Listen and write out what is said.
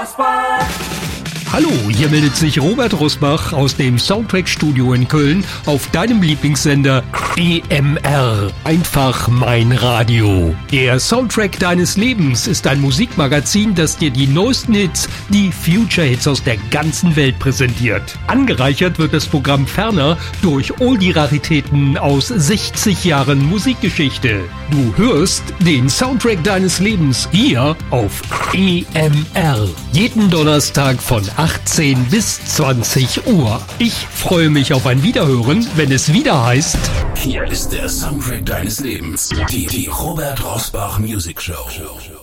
Hallo, hier meldet sich Robert Rosbach aus dem Soundtrack-Studio in Köln auf deinem Lieblingssender EMR. Einfach mein Radio. Der Soundtrack deines Lebens ist ein Musikmagazin, das dir die neuesten Hits, die Future-Hits aus der ganzen Welt präsentiert. Angereichert wird das Programm ferner durch Oldie-Raritäten aus 60 Jahren Musikgeschichte. Du hörst den Soundtrack deines Lebens hier auf EMR. Jeden Donnerstag von 18 bis 20 Uhr. Ich freue mich auf ein Wiederhören, wenn es wieder heißt... Hier ist der Soundtrack deines Lebens. Die Robert Rosbach Music Show.